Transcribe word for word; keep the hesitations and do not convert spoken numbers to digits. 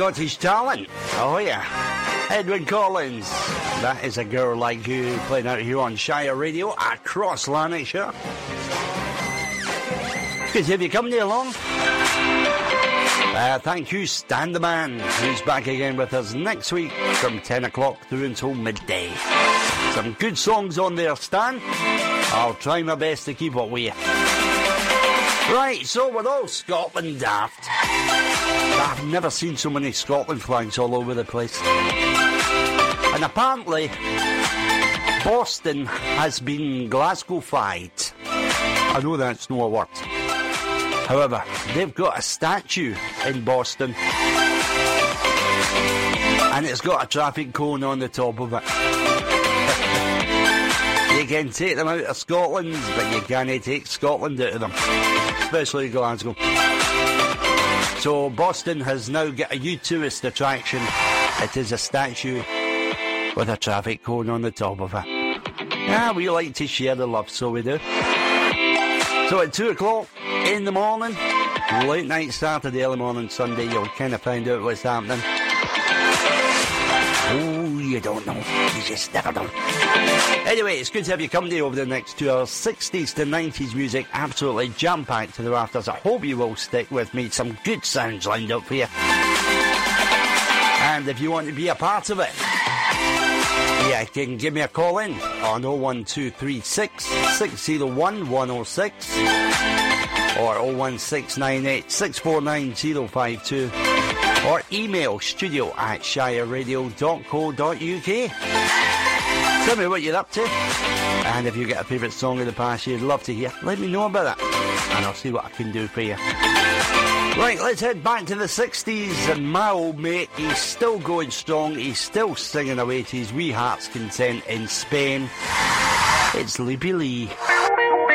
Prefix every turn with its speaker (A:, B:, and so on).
A: Scottish talent. Oh yeah. Edwyn Collins. That is A Girl Like You, playing out here on Shire Radio across Lanarkshire. Good to have you company along. Uh, thank you, Stan the Man, who's back again with us next week from ten o'clock through until midday. Some good songs on there, Stan. I'll try my best to keep up with you. Right, so we're all Scotland daft. I've never seen so many Scotland flags all over the place. And apparently, Boston has been Glasgow-fied. I know that's no a word. However, they've got a statue in Boston. And it's got a traffic cone on the top of it. You can take them out of Scotland, but you can't take Scotland out of them. Especially Glasgow. So Boston has now got a new tourist attraction. It is a statue with a traffic cone on the top of it. Yeah, we like to share the love, so we do. So at two o'clock in the morning, late night Saturday, early morning Sunday, you'll kind of find out what's happening. Oh, you don't know. You just never know. Anyway, it's good to have you company over the next two hours. sixties to nineties music, absolutely jam-packed to the rafters. I hope you will stick with me. Some good sounds lined up for you. And if you want to be a part of it, yeah, you can give me a call in on oh one two three six, six oh one, one oh six or oh one six nine eight, six four nine oh five two. Or email studio at shire radio dot co dot uk. Tell me what you're up to. And if you get a favourite song of the past you'd love to hear, let me know about that. And I'll see what I can do for you. Right, let's head back to the sixties. And my old mate, he's still going strong. He's still singing away to his wee heart's content in Spain. It's Leapy Lee.